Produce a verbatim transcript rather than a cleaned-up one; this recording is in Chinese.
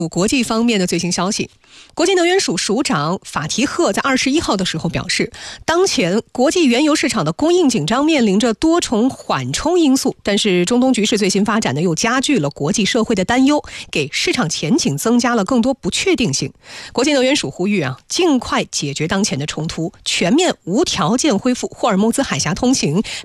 国际方面的最新消息，国际能源署署长法提赫在二十一号的时候表示，当前国际原油市场的供应紧张面临着多重缓冲因素，但是中东局势最新发展呢，又加剧了国际社会的担忧，给市场前景增加了更多不确定性。国际能源署呼吁啊，尽快解决当前的冲突，全面无条件恢复霍尔木兹海峡通行，